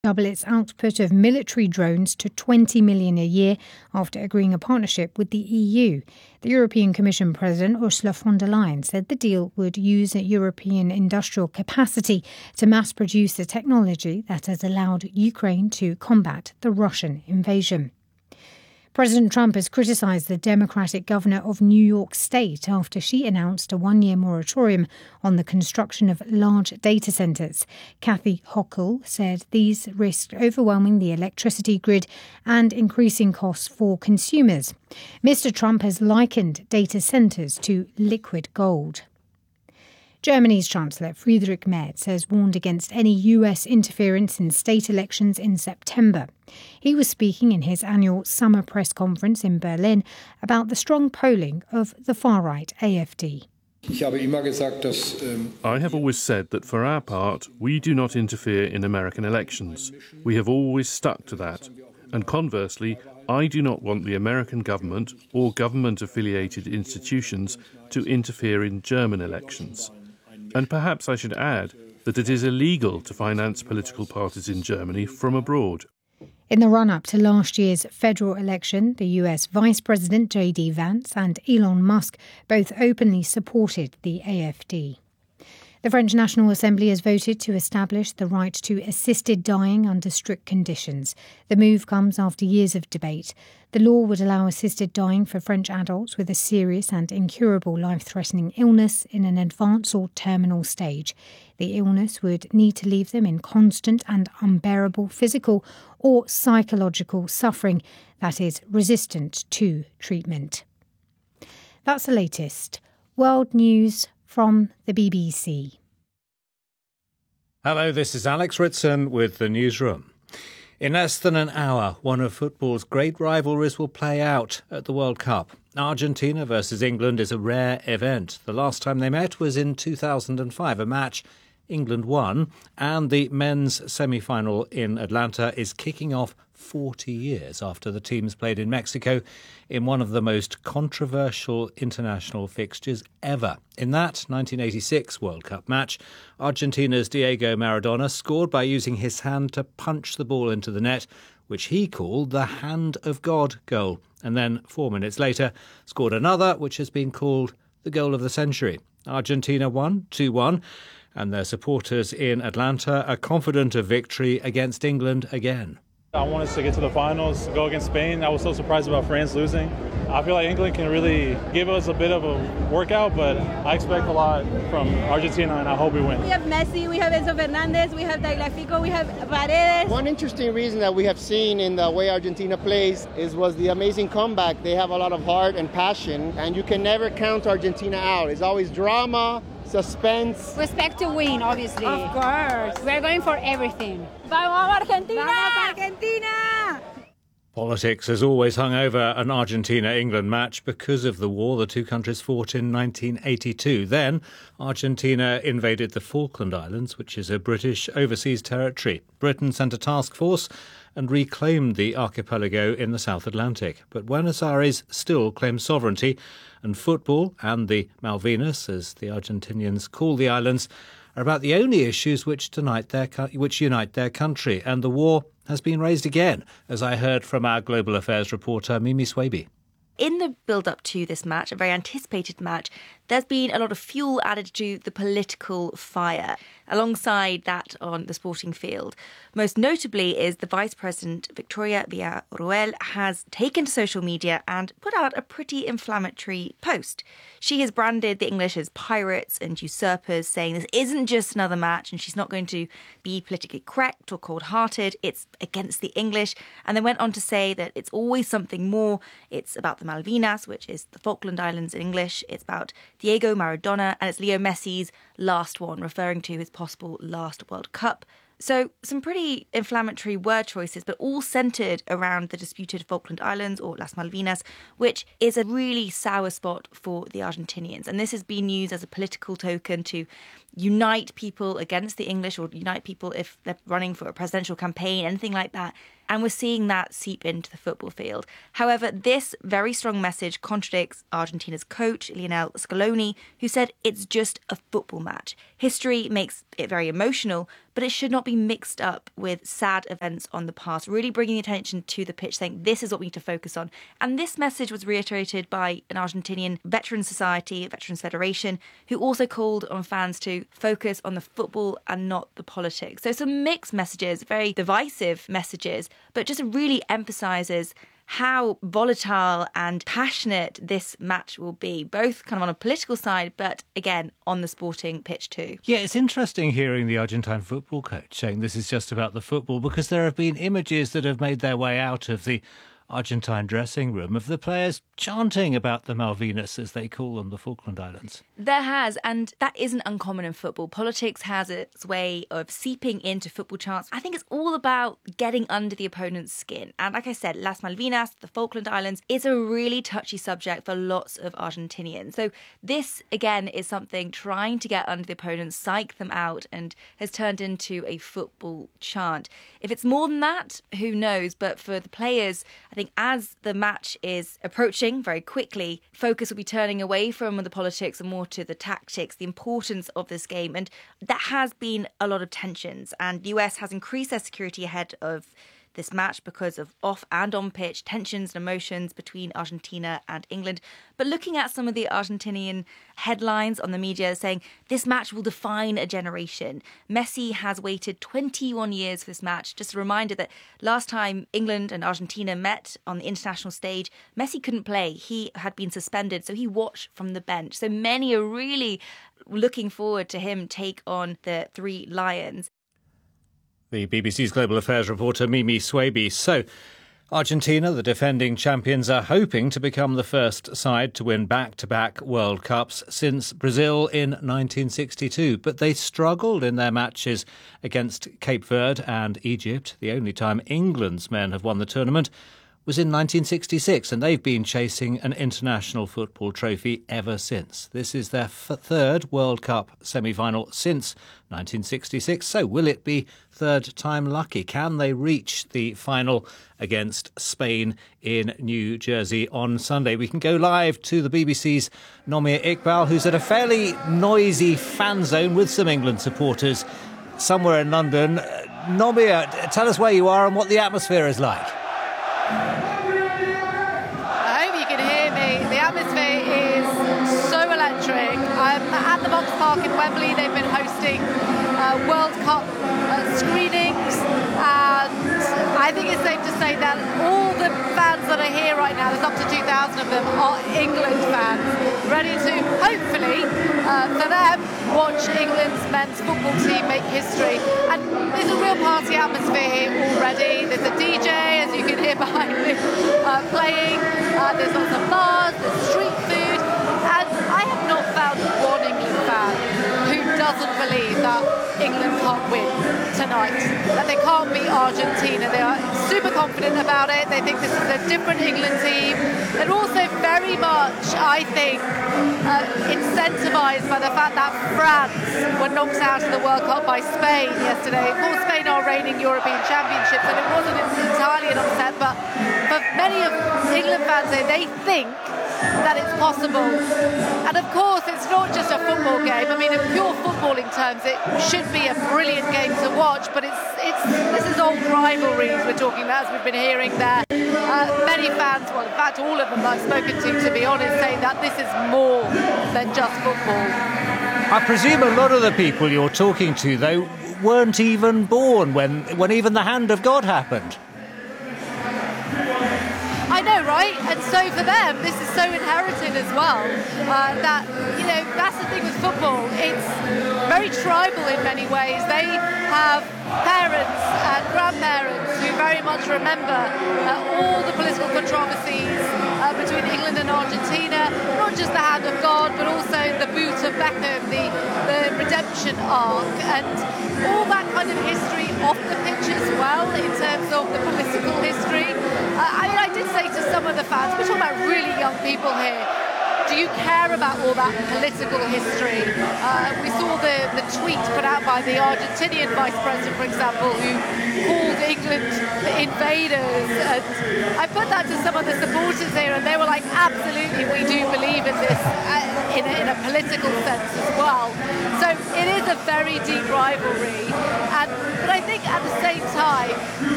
double its output of military drones to 20 million a year after agreeing a partnership with the EU. The European Commission President Ursula von der Leyen said the deal would use a European industrial capacity to mass produce the technology that has allowed Ukraine to combat the Russian invasion. President Trump has criticised the Democratic governor of New York State after she announced a one-year moratorium on the construction of large data centres. Kathy Hochul said these risked overwhelming the electricity grid and increasing costs for consumers. Mr. Trump has likened data centres to liquid gold. Germany's Chancellor Friedrich Merz has warned against any US interference in state elections in September. He was speaking in his annual summer press conference in Berlin about the strong polling of the far-right AfD. I have always said that for our part, we do not interfere in American elections. We have always stuck to that. And conversely, I do not want the American government or government-affiliated institutions to interfere in German elections. And perhaps I should add that it is illegal to finance political parties in Germany from abroad. In the run-up to last year's federal election, the US Vice President J.D. Vance and Elon Musk both openly supported the AfD. The French National Assembly has voted to establish the right to assisted dying under strict conditions. The move comes after years of debate. The law would allow assisted dying for French adults with a serious and incurable life-threatening illness in an advanced or terminal stage. The illness would need to leave them in constant and unbearable physical or psychological suffering that is resistant to treatment. That's the latest. World News from the BBC. Hello, this is Alex Ritson with the newsroom. In less than an hour, one of football's great rivalries will play out at the World Cup. Argentina versus England is a rare event. The last time they met was in 2005, a match England won, and the men's semi-final in Atlanta is kicking off 40 years after the teams played in Mexico in one of the most controversial international fixtures ever. In that 1986 World Cup match, Argentina's Diego Maradona scored by using his hand to punch the ball into the net, which he called the Hand of God goal, and then 4 minutes later scored another, which has been called the goal of the century. Argentina won 2-1, and their supporters in Atlanta are confident of victory against England again. I want us to get to the finals, go against Spain. I was so surprised about France losing. I feel like England can really give us a bit of a workout, but I expect a lot from Argentina, and I hope we win. We have Messi, we have Enzo Fernandez, we have Tagliafico, we have Paredes. One interesting reason that we have seen in the way Argentina plays was the amazing comeback. They have a lot of heart and passion, and you can never count Argentina out. It's always drama, suspense. We expect to win, obviously. Of course. We're going for everything. Vamos Argentina! Vamos Argentina! Politics has always hung over an Argentina-England match because of the war the two countries fought in 1982. Then, Argentina invaded the Falkland Islands, which is a British overseas territory. Britain sent a task force and reclaimed the archipelago in the South Atlantic. But Buenos Aires still claims sovereignty, and football and the Malvinas, as the Argentinians call the islands, are about the only issues which unite their country. And the war has been raised again, as I heard from our global affairs reporter Mimi Swaby. In the build-up to this match, a very anticipated match, there's been a lot of fuel added to the political fire alongside that on the sporting field. Most notably is the Vice President, Victoria Villarruel, has taken to social media and put out a pretty inflammatory post. She has branded the English as pirates and usurpers, saying this isn't just another match and she's not going to be politically correct or cold-hearted. It's against the English. And then went on to say that it's always something more. It's about the Malvinas, which is the Falkland Islands in English. It's about Diego Maradona, and it's Leo Messi's last one, referring to his possible last World Cup. So some pretty inflammatory word choices, but all centred around the disputed Falkland Islands, or Las Malvinas, which is a really sour spot for the Argentinians. And this has been used as a political token to unite people against the English, or unite people if they're running for a presidential campaign, anything like that. And we're seeing that seep into the football field. However, this very strong message contradicts Argentina's coach, Lionel Scaloni, who said it's just a football match. History makes it very emotional, but it should not be mixed up with sad events on the past, really bringing attention to the pitch, saying this is what we need to focus on. And this message was reiterated by an Argentinian Veterans Society, Veterans Federation, who also called on fans to focus on the football and not the politics. So some mixed messages, very divisive messages, but just really emphasises how volatile and passionate this match will be, both kind of on a political side, but again, on the sporting pitch too. Yeah, it's interesting hearing the Argentine football coach saying this is just about the football, because there have been images that have made their way out of the Argentine dressing room of the players chanting about the Malvinas, as they call them, the Falkland Islands. There has, and that isn't uncommon in football. Politics has its way of seeping into football chants. I think it's all about getting under the opponent's skin. And like I said, Las Malvinas, the Falkland Islands, is a really touchy subject for lots of Argentinians. So this, again, is something trying to get under the opponent, psych them out, and has turned into a football chant. If it's more than that, who knows? But for the players, I think as the match is approaching very quickly, focus will be turning away from the politics and more to the tactics, the importance of this game. And that has been a lot of tensions. And the US has increased their security ahead of this match because of off and on pitch tensions and emotions between Argentina and England. But looking at some of the Argentinian headlines on the media saying this match will define a generation. Messi has waited 21 years for this match. Just a reminder that last time England and Argentina met on the international stage, Messi couldn't play. He had been suspended, so he watched from the bench. So many are really looking forward to him take on the Three Lions. The BBC's Global Affairs reporter Mimi Swaby. So, Argentina, the defending champions, are hoping to become the first side to win back-to-back World Cups since Brazil in 1962. But they struggled in their matches against Cape Verde and Egypt. The only time England's men have won the tournament was in 1966, and they've been chasing an international football trophy ever since. This is their third World Cup semi-final since 1966. So will it be third time lucky? Can they reach the final against Spain in New Jersey on Sunday? We can go live to the BBC's Nomia Iqbal, who's at a fairly noisy fan zone with some England supporters somewhere in London. Nomia, tell us where you are and what the atmosphere is like. I hope you can hear me. The atmosphere is so electric. I'm at the Box Park in Wembley. They've been hosting World Cup screenings, and I think it's safe to say that all the fans that are here right now, there's up to 2,000 of them, are England fans, ready to, hopefully, for them, watch England's men's football team make history. And there's a real party atmosphere here already. There's a DJ, as you can hear behind me, playing. There's lots of bars, there's street food. And I have not found one England fan who doesn't believe that England can't win tonight, that they can't beat Argentina. They are super confident about it. They think this is a different England team. They're also very much, I think, incentivised by the fact that France were knocked out of the World Cup by Spain yesterday. Of course, Spain are reigning European championships, and it wasn't entirely an upset, but for many of England fans, they think that it's possible. And of course, it's not just a football game. I mean, in pure footballing terms, it should be a brilliant game to watch, but this is old rivalries we're talking about, as we've been hearing there. Many fans, well, in fact, all of them I've spoken to be honest, saying that this is more than just football. I presume a lot of the people you're talking to, though, weren't even born when even the hand of God happened. I know, right? And so for them, this is so inherited as well, that, you know, that's the thing with football. It's very tribal in many ways. They have parents and grandparents who very much remember all the political controversies between England and Argentina, not just the hand of God, but also the boot of Beckham, the redemption arc, and all that kind of history off the pitch as well, in terms of the political history. I did say to some of the fans, we're talking about really young people here, do you care about all that political history? We saw the tweet put out by the Argentinian vice president, for example, who called England the invaders. And I put that to some of the supporters here, and they were like, absolutely, we do believe in this in a political sense as well. So it is a very deep rivalry. But I think at the same time,